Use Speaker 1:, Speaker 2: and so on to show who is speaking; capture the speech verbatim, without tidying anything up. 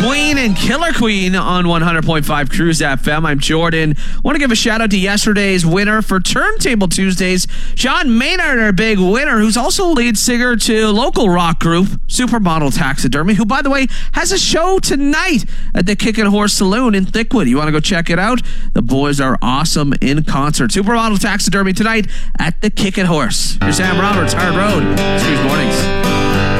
Speaker 1: Queen and Killer Queen on one hundred point five Cruise F M. I'm Jordan. Want to give a shout out to yesterday's winner for Turntable Tuesdays, Sean Maynard, our big winner, who's also lead singer to local rock group Supermodel Taxidermy, who, by the way, has a show tonight at the Kick and Horse Saloon in Thickwood. You want to go check it out? The boys are awesome in concert. Supermodel Taxidermy tonight at the Kick and Horse. Here's Sam Roberts, Hard Road, Cruise Mornings.